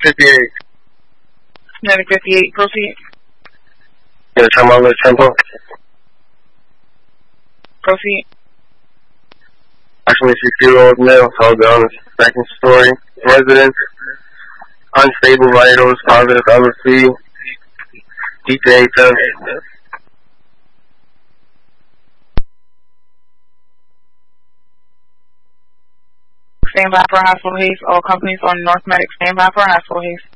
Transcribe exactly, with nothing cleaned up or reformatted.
fifty-eight. Medic fifty-eight, proceed. Yeah, turn my left tempo. Proceed. Actually, sixty-year-old male held on the second story. Residence. Unstable vitals, positive L C. D J seven. Stand by for hospital haste. All companies on North Medic, stand by for hospital haste.